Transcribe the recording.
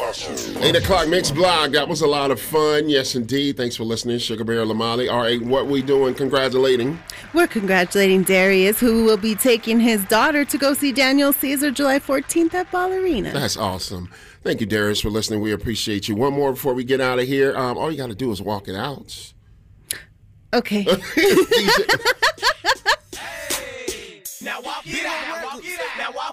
8 o'clock Mix Blog. That was a lot of fun. Yes, indeed. Thanks for listening, Sugar Bear Lamali. All right, what we doing? Congratulating. We're congratulating Darius, who will be taking his daughter to go see Daniel Caesar July 14th at Ball Arena. That's awesome. Thank you, Darius, for listening. We appreciate you. One more before we get out of here. All you got to do is walk it out. Okay. Now walk it out. Now walk